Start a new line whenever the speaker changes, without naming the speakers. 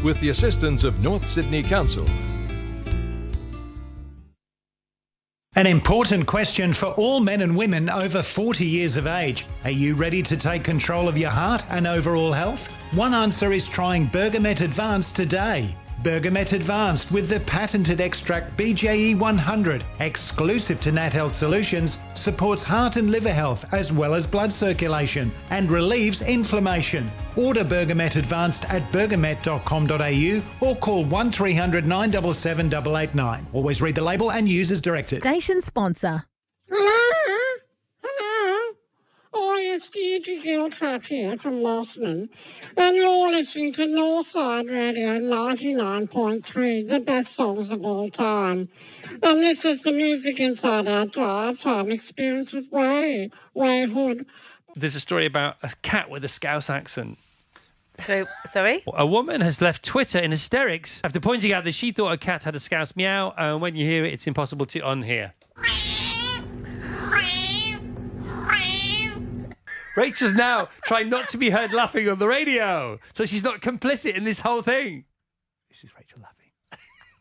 with the assistance of North Sydney Council.
An important question for all men and women over 40 years of age. Are you ready to take control of your heart and overall health? One answer is trying Bergamet Advanced today. Bergamet Advanced with the patented extract BJE 100, exclusive to Nat Health Solutions, supports heart and liver health as well as blood circulation and relieves inflammation. Order Bergamet Advanced at bergamet.com.au or call 1300 977 889. Always read the label and use as directed.
Station sponsor.
Hello? Hello? Oh, yes, Deirdre Giltrap here from Mossman. And you're listening to Northside Radio 99.3, the best songs of all time. And this is the Music Inside Our Drive Time experience with Ray Hood.
There's a story about a cat with a Scouse accent.
So, sorry?
A woman has left Twitter in hysterics after pointing out that she thought a cat had a Scouse meow, and when you hear it, it's impossible to unhear. Rachel's now trying not to be heard laughing on the radio, so she's not complicit in this whole thing. This is Rachel laughing.